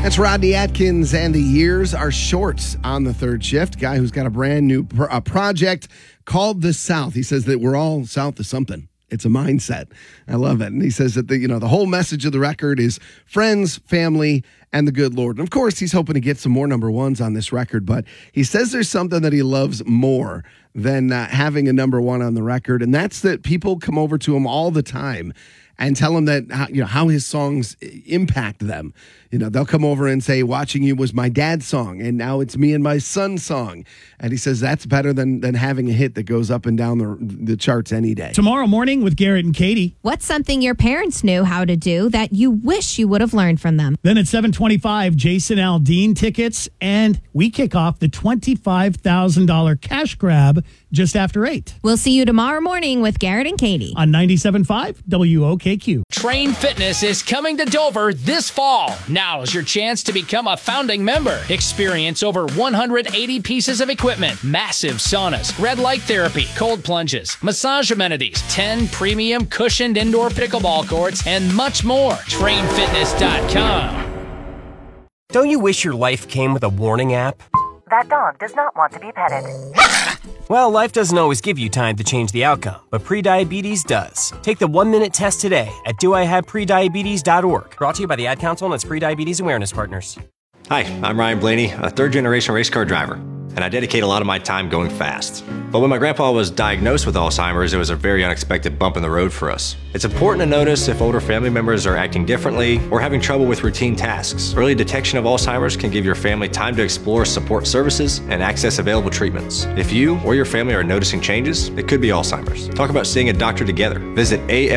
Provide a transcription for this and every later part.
That's Rodney Atkins and The Years Are Short on the third shift. Guy who's got a brand new project called The South. He says that we're all south of something. It's a mindset. I love it. And he says that the whole message of the record is friends, family, and the good Lord. And of course, he's hoping to get some more number ones on this record, but he says there's something that he loves more than having a number one on the record, and that's that people come over to him all the time and tell him that how his songs impact them. They'll come over and say, "Watching You was my dad's song, and now it's me and my son's song." And he says that's better than having a hit that goes up and down the charts any day. Tomorrow morning with Garrett and Katie. What's something your parents knew how to do that you wish you would have learned from them? Then at 7:25, Jason Aldean tickets, and we kick off the $25,000 cash grab just after 8. We'll see you tomorrow morning with Garrett and Katie on 97.5 WOKQ. Train Fitness is coming to Dover this fall. Now is your chance to become a founding member. Experience over 180 pieces of equipment, massive saunas, red light therapy, cold plunges, massage amenities, 10 premium cushioned indoor pickleball courts, and much more. TrainFitness.com. Don't you wish your life came with a warning app? That dog does not want to be petted. Well, life doesn't always give you time to change the outcome, but prediabetes does. Take the 1-minute test today at doihaveprediabetes.org. Brought to you by the Ad Council and its Prediabetes Awareness Partners. Hi, I'm Ryan Blaney, a third-generation race car driver, and I dedicate a lot of my time going fast. But when my grandpa was diagnosed with Alzheimer's, it was a very unexpected bump in the road for us. It's important to notice if older family members are acting differently or having trouble with routine tasks. Early detection of Alzheimer's can give your family time to explore support services and access available treatments. If you or your family are noticing changes, it could be Alzheimer's. Talk about seeing a doctor together. Visit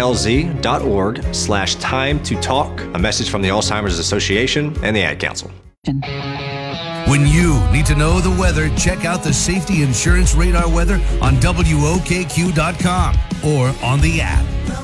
alz.org/time to talk. A message from the Alzheimer's Association and the Ad Council. When you need to know the weather, check out the Safety Insurance Radar weather on WOKQ.com or on the app.